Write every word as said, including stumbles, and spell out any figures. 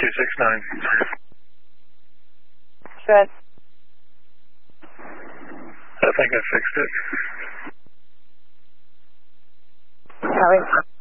two six nine. Good. I think I fixed it. Copy.